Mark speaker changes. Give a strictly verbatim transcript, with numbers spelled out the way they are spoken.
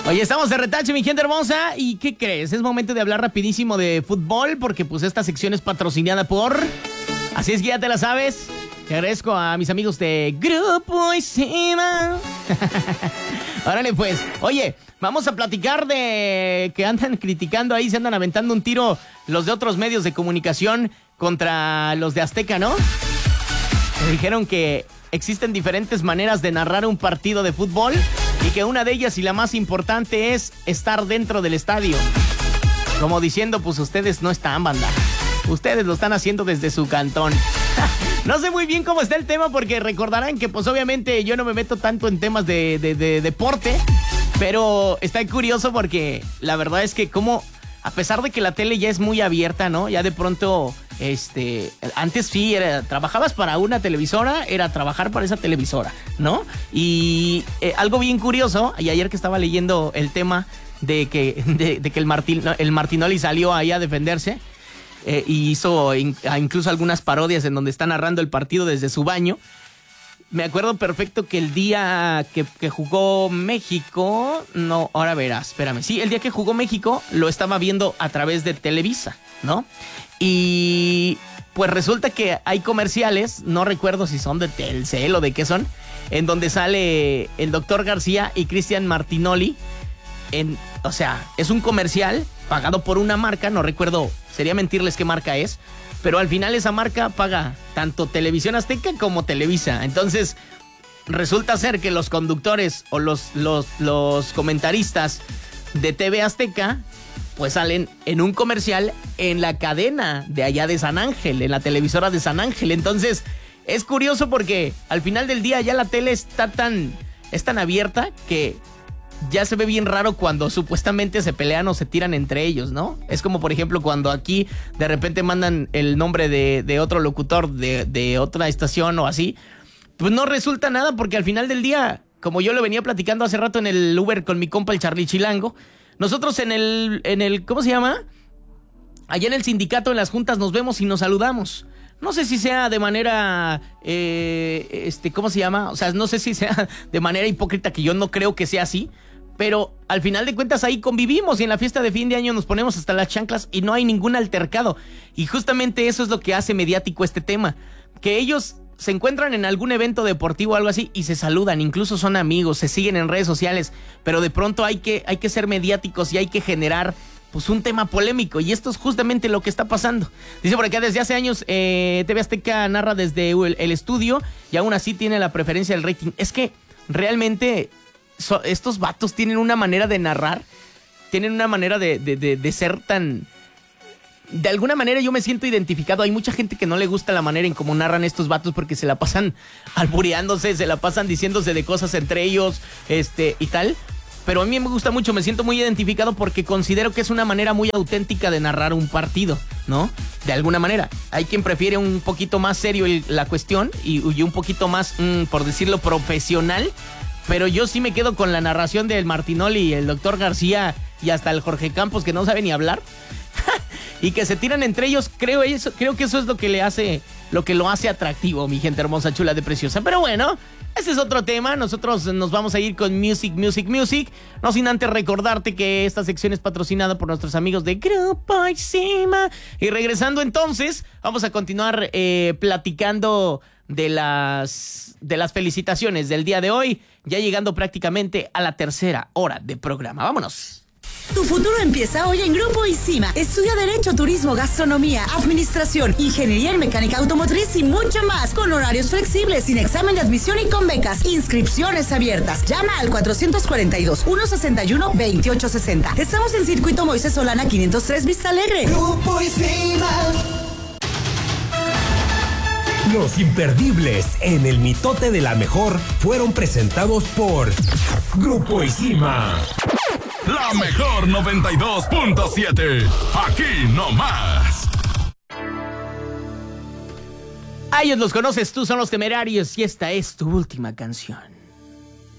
Speaker 1: Oye, estamos de retache, mi gente hermosa. ¿Y qué crees? Es momento de hablar rapidísimo de fútbol porque pues esta sección es patrocinada por... Así es que ya te la sabes. Te agradezco a mis amigos de Grupo Isima. Órale pues. Oye, vamos a platicar de que andan criticando ahí, se andan aventando un tiro los de otros medios de comunicación contra los de Azteca, ¿no? Me dijeron que existen diferentes maneras de narrar un partido de fútbol y que una de ellas y la más importante es estar dentro del estadio. Como diciendo, pues ustedes no están, banda. Ustedes lo están haciendo desde su cantón. No sé muy bien cómo está el tema porque recordarán que pues obviamente yo no me meto tanto en temas de, de, de deporte, pero está curioso porque la verdad es que como a pesar de que la tele ya es muy abierta, ¿no? Ya de pronto, este, antes sí, era, trabajabas para una televisora, era trabajar para esa televisora, ¿no? Y eh, algo bien curioso, y ayer que estaba leyendo el tema de que, de, de que el, Martin, el Martinoli salió ahí a defenderse, Eh, y hizo in, incluso algunas parodias en donde está narrando el partido desde su baño. Me acuerdo perfecto que el día que, que jugó México... No, ahora verás, espérame. Sí, el día que jugó México lo estaba viendo a través de Televisa, ¿no? Y pues resulta que hay comerciales, no recuerdo si son de Telcel o de qué son, en donde sale el doctor García y Cristian Martinoli. En, o sea, es un comercial pagado por una marca, no recuerdo, sería mentirles qué marca es, pero al final esa marca paga tanto Televisión Azteca como Televisa. Entonces, resulta ser que los conductores o los, los, los comentaristas de T V Azteca, pues salen en un comercial en la cadena de allá de San Ángel, en la televisora de San Ángel. Entonces, es curioso porque al final del día ya la tele está tan, es tan abierta que ya se ve bien raro cuando supuestamente se pelean o se tiran entre ellos, ¿no? Es como, por ejemplo, cuando aquí de repente mandan el nombre de, de otro locutor de, de otra estación o así. Pues no resulta nada porque al final del día, como yo lo venía platicando hace rato en el Uber con mi compa el Charlie Chilango, nosotros en el, en el, ¿cómo se llama? Allá en el sindicato, en las juntas, nos vemos y nos saludamos. No sé si sea de manera, eh, este, ¿cómo se llama? O sea, no sé si sea de manera hipócrita, que yo no creo que sea así, pero al final de cuentas ahí convivimos y en la fiesta de fin de año nos ponemos hasta las chanclas y no hay ningún altercado. Y justamente eso es lo que hace mediático este tema, que ellos se encuentran en algún evento deportivo o algo así y se saludan, incluso son amigos, se siguen en redes sociales, pero de pronto hay que, hay que ser mediáticos y hay que generar pues un tema polémico, y esto es justamente lo que está pasando. Dice por acá, desde hace años eh, T V Azteca narra desde el, el estudio y aún así tiene la preferencia del rating. Es que realmente so, estos vatos tienen una manera de narrar, tienen una manera de, de, de, de ser tan... De alguna manera yo me siento identificado. Hay mucha gente que no le gusta la manera en cómo narran estos vatos porque se la pasan albureándose, se la pasan diciéndose de cosas entre ellos, este, y tal. Pero a mí me gusta mucho, me siento muy identificado porque considero que es una manera muy auténtica de narrar un partido, ¿no? De alguna manera. Hay quien prefiere un poquito más serio el, la cuestión y, y un poquito más, mmm, por decirlo, profesional. Pero yo sí me quedo con la narración del Martinoli, el doctor García y hasta el Jorge Campos, que no sabe ni hablar. Y que se tiran entre ellos. Creo, eso, creo que eso es lo que le hace, lo que lo hace atractivo, mi gente hermosa, chula, de preciosa. Pero bueno, ese es otro tema. Nosotros nos vamos a ir con Music, Music, Music. No sin antes recordarte que esta sección es patrocinada por nuestros amigos de Grupo Isima. Y regresando entonces, vamos a continuar eh, platicando de las, de las felicitaciones del día de hoy. Ya llegando prácticamente a la tercera hora de programa. Vámonos.
Speaker 2: Tu futuro empieza hoy en Grupo Isima. Estudia Derecho, Turismo, Gastronomía, Administración, Ingeniería en Mecánica Automotriz y mucho más. Con horarios flexibles, sin examen de admisión y con becas. Inscripciones abiertas. Llama al cuatrocientos cuarenta y dos, ciento sesenta y uno, veintiocho sesenta. Estamos en Circuito Moisés Solana quinientos tres, Vista Alegre.
Speaker 3: Grupo Isima.
Speaker 4: Los imperdibles en el mitote de la mejor fueron presentados por Grupo Isima.
Speaker 5: La mejor noventa y dos punto siete. Aquí nomás.
Speaker 1: A ellos los conoces tú, son los Temerarios y esta es tu última canción.